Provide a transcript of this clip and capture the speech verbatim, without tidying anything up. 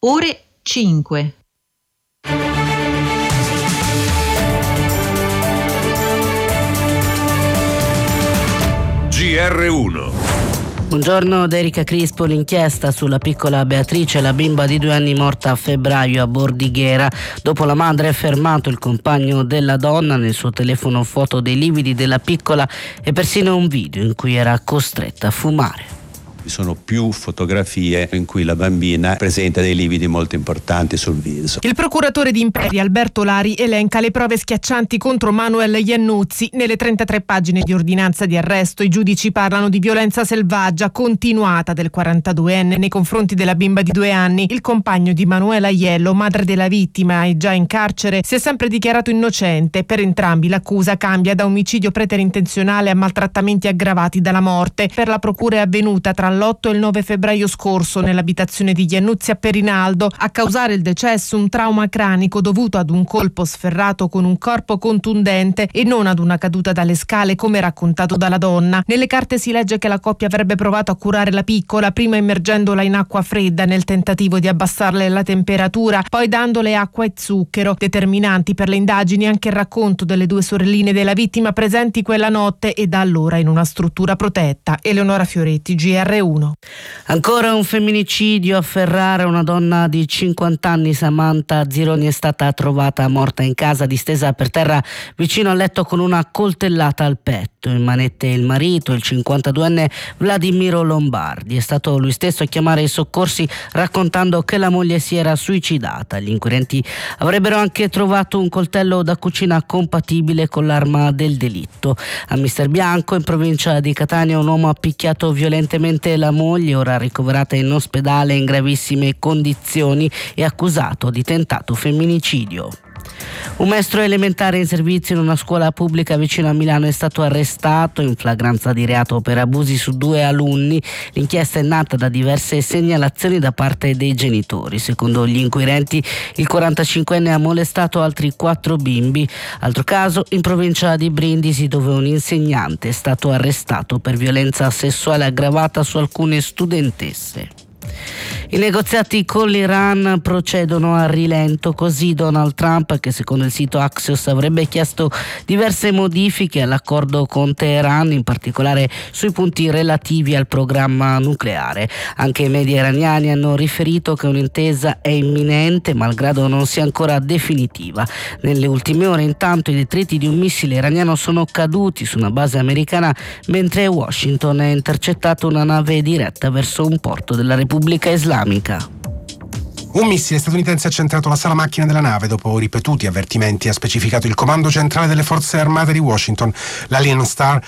ore cinque. G R uno. Buongiorno da Erika Crispo. L'inchiesta sulla piccola Beatrice, la bimba di due anni morta a febbraio a Bordighera. Dopo la madre ha fermato il compagno della donna, nel suo telefono foto dei lividi della piccola e persino un video in cui era costretta a fumare. Vi sono più fotografie in cui la bambina presenta dei lividi molto importanti sul viso. Il procuratore di Imperia Alberto Lari elenca le prove schiaccianti contro Manuel Iannuzzi. Nelle trentatré pagine di ordinanza di arresto i giudici parlano di violenza selvaggia continuata del quarantaduenne nei confronti della bimba di due anni. Il compagno di Manuela Aiello, madre della vittima e già in carcere, si è sempre dichiarato innocente. Per entrambi l'accusa cambia da omicidio preterintenzionale a maltrattamenti aggravati dalla morte. Per la procura è avvenuta tra l'otto e il nove febbraio scorso nell'abitazione di Iannuzzi a Perinaldo. A causare il decesso un trauma cranico dovuto ad un colpo sferrato con un corpo contundente e non ad una caduta dalle scale come raccontato dalla donna. Nelle carte si legge che la coppia avrebbe provato a curare la piccola, prima immergendola in acqua fredda nel tentativo di abbassarle la temperatura, poi dandole acqua e zucchero. Determinanti per le indagini anche il racconto delle due sorelline della vittima presenti quella notte e da allora in una struttura protetta. Eleonora Fioretti, G R uno. Ancora un femminicidio a Ferrara. Una donna di cinquanta anni, Samantha Zironi, è stata trovata morta in casa, distesa per terra vicino al letto con una coltellata al petto. In manette il marito, il cinquantaduenne Vladimiro Lombardi. È stato lui stesso a chiamare i soccorsi raccontando che la moglie si era suicidata. Gli inquirenti avrebbero anche trovato un coltello da cucina compatibile con l'arma del delitto. A Mister Bianco, in provincia di Catania, un uomo ha picchiato violentemente la moglie, ora ricoverata in ospedale in gravissime condizioni e accusato di tentato femminicidio. Un maestro elementare in servizio in una scuola pubblica vicino a Milano è stato arrestato in flagranza di reato per abusi su due alunni. L'inchiesta è nata da diverse segnalazioni da parte dei genitori. Secondo gli inquirenti, il quarantacinquenne ha molestato altri quattro bimbi. Altro caso in provincia di Brindisi, dove un insegnante è stato arrestato per violenza sessuale aggravata su alcune studentesse. I negoziati con l'Iran procedono a rilento, così Donald Trump, che secondo il sito Axios avrebbe chiesto diverse modifiche all'accordo con Teheran, in particolare sui punti relativi al programma nucleare. Anche i media iraniani hanno riferito che un'intesa è imminente, malgrado non sia ancora definitiva. Nelle ultime ore, intanto, i detriti di un missile iraniano sono caduti su una base americana, mentre Washington ha intercettato una nave diretta verso un porto della Repubblica Islamica. Un missile statunitense ha centrato la sala macchina della nave dopo ripetuti avvertimenti, ha specificato il comando centrale delle forze armate di Washington. L'Alien Star